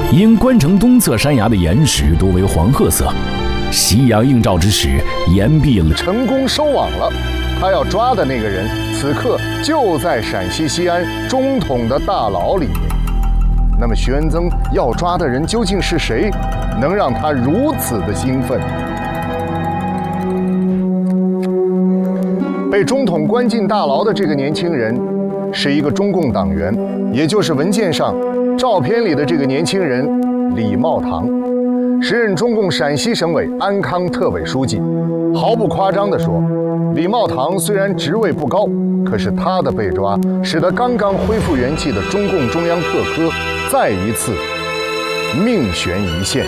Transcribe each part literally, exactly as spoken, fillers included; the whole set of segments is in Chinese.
因关城东侧山崖的岩石多为黄褐色，夕阳映照之时，岩壁了成功收网了。他要抓的那个人，此刻就在陕西西安中统的大牢里面。那么徐恩曾要抓的人究竟是谁，能让他如此的兴奋？被中统关进大牢的这个年轻人，是一个中共党员，也就是文件上照片里的这个年轻人李茂堂，时任中共陕西省委安康特委书记。毫不夸张地说，李茂堂虽然职位不高，可是他的被抓，使得刚刚恢复元气的中共中央特科再一次命悬一线。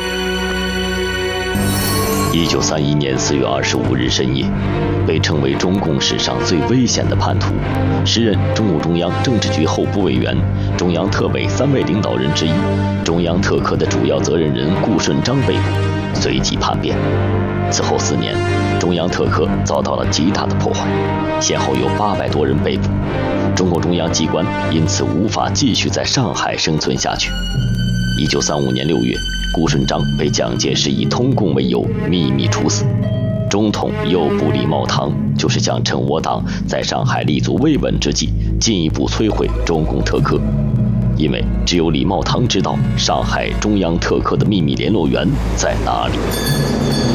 一九三一年四月二十五日深夜，被称为中共史上最危险的叛徒，时任中共中央政治局候补委员、中央特委三位领导人之一、中央特科的主要责任人顾顺章被捕，随即叛变。此后四年，中央特科遭到了极大的破坏，先后有八百多人被捕，中共中央机关因此无法继续在上海生存下去。一九三五年六月，顾顺章被蒋介石以通共为由秘密处死。中统诱捕李茂堂，就是想趁我党在上海立足未稳之际，进一步摧毁中共特科。因为只有李茂堂知道上海中央特科的秘密联络员在哪里。